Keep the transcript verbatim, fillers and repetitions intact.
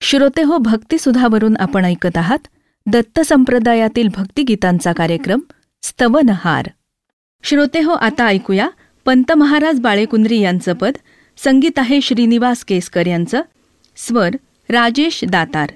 श्रोतेहो, भक्तिसुधावरून आपण ऐकत आहात दत्त संप्रदायातील भक्तिगीतांचा कार्यक्रम स्तवनहार. श्रोतेहो, आता ऐकूया पंत महाराज बाळेकुंद्री यांचं पद. संगीत आहे श्रीनिवास केसकर यांचं. स्वर राजेश दातार.